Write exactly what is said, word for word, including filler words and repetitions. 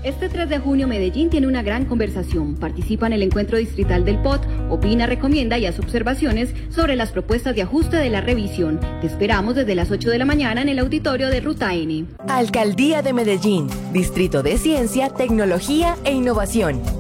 Este tres de junio Medellín tiene una gran conversación. Participa en el encuentro distrital del P O T, opina, recomienda y hace observaciones sobre las propuestas de ajuste de la revisión. Te esperamos desde las ocho de la mañana en el auditorio de Ruta N. Alcaldía de Medellín, Distrito de Ciencia, Tecnología e Innovación.